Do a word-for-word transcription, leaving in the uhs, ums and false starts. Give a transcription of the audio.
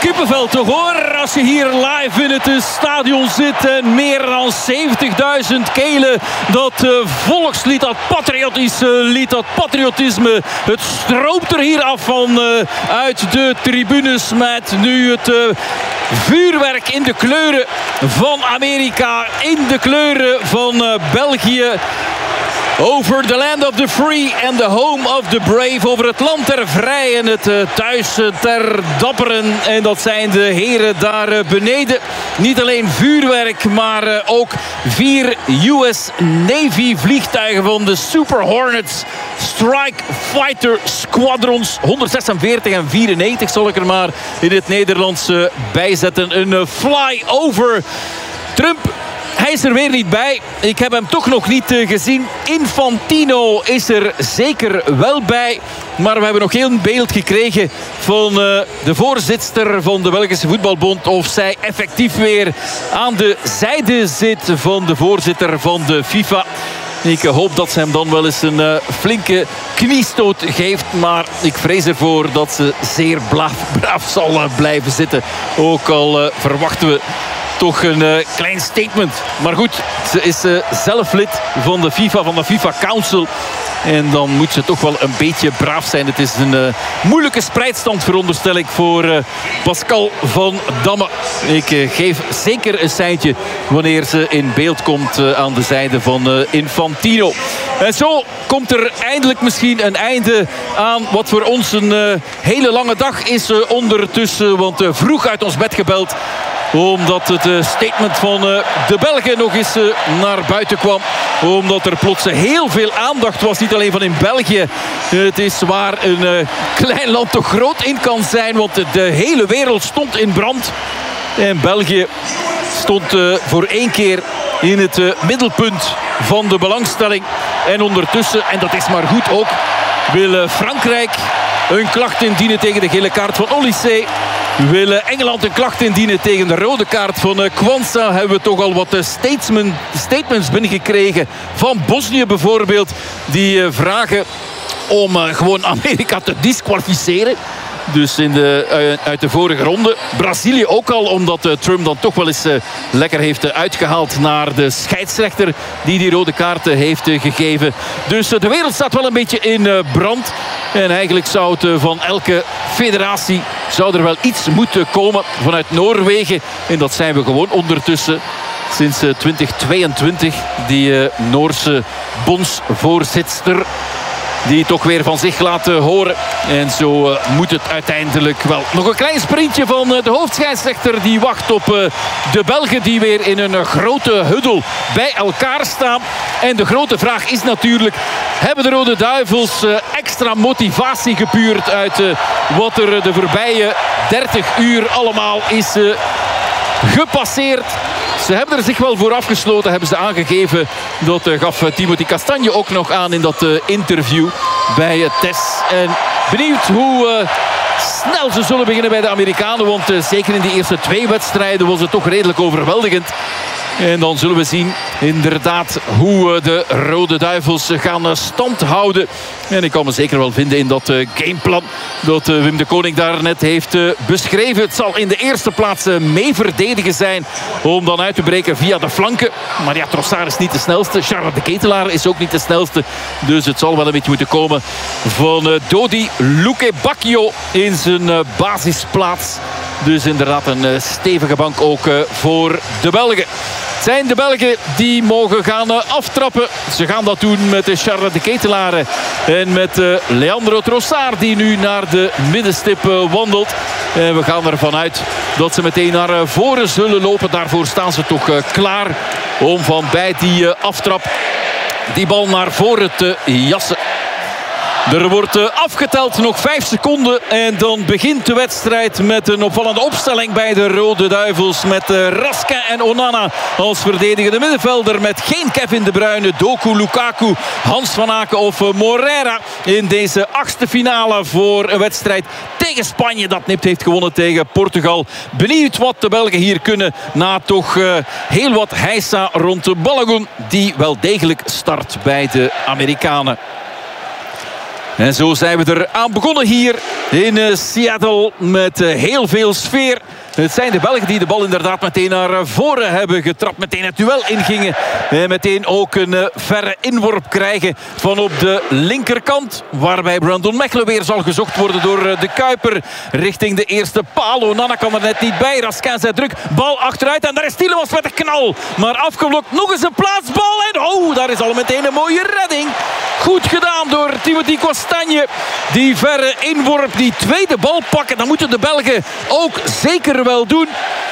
kippenvel toch hoor, als je hier live in het stadion zit en meer dan zeventigduizend kelen dat uh, volkslied, dat patriotische lied, dat patriotisme, het stroomt er hier af van uh, uit de tribunes met nu het uh, vuurwerk in de kleuren van Amerika, in de kleuren van uh, België. Over the land of the free and the home of the brave. Over het land der vrij en het uh, thuis uh, ter dapperen. En dat zijn de heren daar uh, beneden. Niet alleen vuurwerk, maar uh, ook vier U S Navy vliegtuigen van de Super Hornets Strike Fighter Squadrons. honderdzesenveertig en vierennegentig zal ik er maar in het Nederlands uh, bijzetten. Een uh, fly-over Trump. Hij is er weer niet bij. Ik heb hem toch nog niet uh, gezien. Infantino is er zeker wel bij. Maar we hebben nog geen beeld gekregen van uh, de voorzitter van de Belgische Voetbalbond. Of zij effectief weer aan de zijde zit van de voorzitter van de FIFA. Ik hoop dat ze hem dan wel eens een uh, flinke kniestoot geeft. Maar ik vrees ervoor dat ze zeer braaf, braaf zal uh, blijven zitten. Ook al uh, verwachten we toch een uh, klein statement. Maar goed, ze is uh, zelf lid van de FIFA, van de FIFA Council. En dan moet ze toch wel een beetje braaf zijn. Het is een uh, moeilijke spreidstand, veronderstel ik, voor uh, Pascal van Damme. Ik uh, geef zeker een seintje wanneer ze in beeld komt uh, aan de zijde van uh, Infantino. En zo komt er eindelijk misschien een einde aan wat voor ons een uh, hele lange dag is uh, ondertussen. Want uh, vroeg uit ons bed gebeld, omdat het uh, statement van uh, de Belgen nog eens uh, naar buiten kwam. Omdat er plots heel veel aandacht was. Niet alleen van in België. Uh, het is waar een uh, klein land toch groot in kan zijn. Want de hele wereld stond in brand. En België stond uh, voor één keer in het uh, middelpunt van de belangstelling. En ondertussen, en dat is maar goed ook, wil uh, Frankrijk een klacht indienen tegen de gele kaart van Olysée. Wil Engeland een klacht indienen tegen de rode kaart van uh, Kwanza. Hebben we toch al wat uh, statement, statements binnengekregen van Bosnië bijvoorbeeld. Die uh, vragen om uh, gewoon Amerika te disqualificeren. Dus in de, uh, uit de vorige ronde. Brazilië ook al, omdat uh, Trump dan toch wel eens uh, lekker heeft uh, uitgehaald naar de scheidsrechter die die rode kaarten heeft uh, gegeven. Dus uh, de wereld staat wel een beetje in uh, brand. En eigenlijk zou het uh, van elke federatie zou er wel iets moeten komen vanuit Noorwegen. En dat zijn we gewoon ondertussen sinds uh, twintig tweeëntwintig. Die uh, Noorse bondsvoorzitter die toch weer van zich laten horen. En zo uh, moet het uiteindelijk wel. Nog een klein sprintje van uh, de hoofdscheidsrechter. Die wacht op uh, de Belgen die weer in een uh, grote huddel bij elkaar staan. En de grote vraag is natuurlijk, hebben de Rode Duivels uh, extra motivatie gepuurd uit uh, wat er uh, de voorbije dertig uur allemaal is uh, gepasseerd? Ze hebben er zich wel voor afgesloten, hebben ze aangegeven. Dat uh, gaf uh, Timothy Castagne ook nog aan in dat uh, interview bij uh, Tess. En benieuwd hoe uh, snel ze zullen beginnen bij de Amerikanen. Want uh, zeker in die eerste twee wedstrijden was het toch redelijk overweldigend. En dan zullen we zien inderdaad hoe de Rode Duivels gaan stand houden. En ik kan me zeker wel vinden in dat gameplan dat Wim de Koning daarnet heeft beschreven. Het zal in de eerste plaats mee verdedigen zijn om dan uit te breken via de flanken. Maar ja, Trossard is niet de snelste. Charles de Ketelaar is ook niet de snelste. Dus het zal wel een beetje moeten komen van Dodi Lukebakio in zijn basisplaats. Dus inderdaad een stevige bank ook voor de Belgen. Het zijn de Belgen die mogen gaan aftrappen. Ze gaan dat doen met Charles de Ketelaar en met Leandro Trossard, die nu naar de middenstip wandelt. En we gaan ervan uit dat ze meteen naar voren zullen lopen. Daarvoor staan ze toch klaar om van bij die aftrap die bal naar voren te jassen. Er wordt afgeteld, nog vijf seconden en dan begint de wedstrijd met een opvallende opstelling bij de Rode Duivels. Met Raskin en Onana als verdedigende middenvelder. Met geen Kevin De Bruyne, Doku, Lukaku, Hans van Aken of Moreira in deze achtste finale voor een wedstrijd tegen Spanje. Dat nipt heeft gewonnen tegen Portugal. Benieuwd wat de Belgen hier kunnen na toch uh, heel wat heisa rond de Balogun, die wel degelijk start bij de Amerikanen. En zo zijn we er aan begonnen hier in uh, Seattle met uh, heel veel sfeer. Het zijn de Belgen die de bal inderdaad meteen naar voren hebben getrapt. Meteen het duel ingingen. En meteen ook een uh, verre inworp krijgen van op de linkerkant. Waarbij Brandon Mechelen weer zal gezocht worden door uh, de Kuiper. Richting de eerste paal. Onana kan er net niet bij. Raskin zet druk. Bal achteruit. En daar is Tielemans met een knal. Maar afgeblokt. Nog eens een plaatsbal. En oh, daar is al meteen een mooie redding. Goed gedaan door Timothy Costagne. Die verre inworp. Die tweede bal pakken. Dan moeten de Belgen ook zeker wel doen.